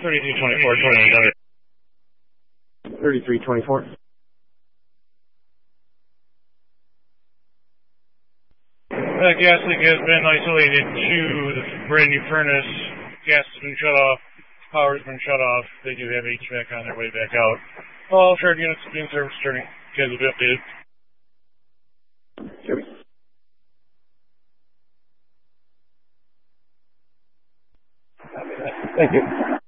3324, 3324. That gas leak has been isolated to the brand new furnace. Gas has been shut off. Power's been shut off. They do have HVAC on their way back out. All shared units being serviced turning. Guys will be updated. Thank you.